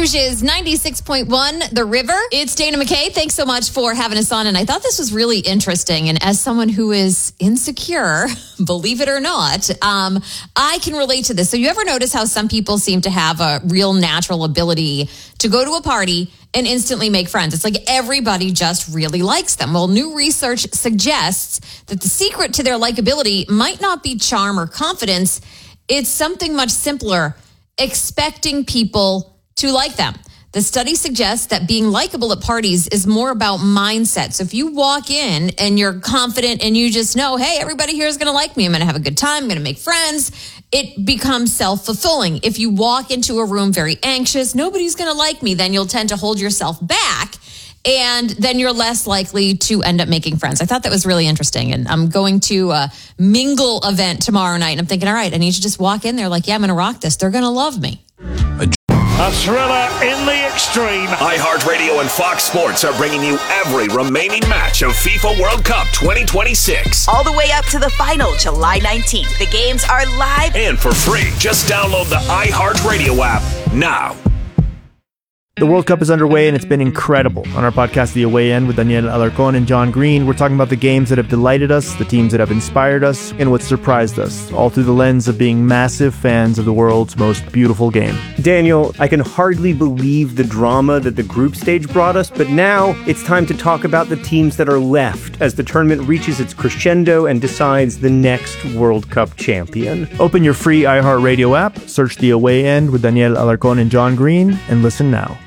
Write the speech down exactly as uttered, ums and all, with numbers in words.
Rouge is ninety-six point one, The River. It's Dana McKay. Thanks so much for having us on. And I thought this was really interesting. And as someone who is insecure, believe it or not, um, I can relate to this. So you ever notice how some people seem to have a real natural ability to go to a party and instantly make friends? It's like everybody just really likes them. Well, new research suggests that the secret to their likability might not be charm or confidence. It's something much simpler: expecting people to like them. The study suggests that being likable at parties is more about mindset. So if you walk in and you're confident and you just know, hey, everybody here is going to like me, I'm going to have a good time, I'm going to make friends, it becomes self-fulfilling. If you walk into a room very anxious, nobody's going to like me, then you'll tend to hold yourself back, and then you're less likely to end up making friends. I thought that was really interesting. And I'm going to a mingle event tomorrow night, and I'm thinking, all right, I need to just walk in there like, yeah, I'm going to rock this. They're going to love me. A thriller in the extreme. iHeartRadio and Fox Sports are bringing you every remaining match of FIFA World Cup twenty twenty-six. All the way up to the final, July nineteenth. The games are live and for free. Just download the iHeartRadio app now. The World Cup is underway, and it's been incredible. On our podcast, The Away End, with Daniel Alarcón and John Green, we're talking about the games that have delighted us, the teams that have inspired us, and what surprised us, all through the lens of being massive fans of the world's most beautiful game. Daniel, I can hardly believe the drama that the group stage brought us, but now it's time to talk about the teams that are left as the tournament reaches its crescendo and decides the next World Cup champion. Open your free iHeartRadio app, search The Away End with Daniel Alarcón and John Green, and listen now.